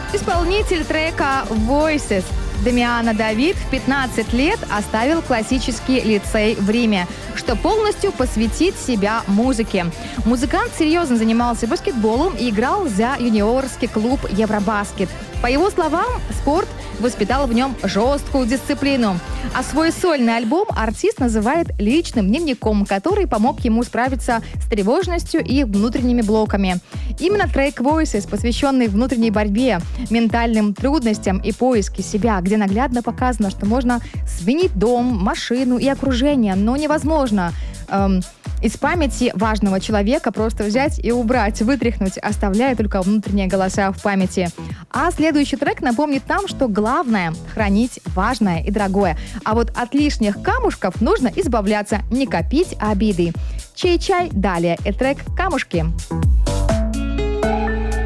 Исполнитель трека «Voices» Дамиано Давид в 15 лет оставил классический лицей в Риме, чтобы полностью посвятить себя музыке. Музыкант серьезно занимался баскетболом и играл за юниорский клуб «Евробаскет». По его словам, спорт воспитал в нем жесткую дисциплину. А свой сольный альбом артист называет личным дневником, который помог ему справиться с тревожностью и внутренними блоками. Именно трек «Voices», посвященный внутренней борьбе, ментальным трудностям и поиске себя, где наглядно показано, что можно сменить дом, машину и окружение, но невозможно из памяти важного человека просто взять и убрать, вытряхнуть, оставляя только внутренние голоса в памяти. А следующий трек напомнит нам, что главное – хранить важное и дорогое. А вот от лишних камушков нужно избавляться, не копить обиды. Чай-чай далее и трек «Камушки».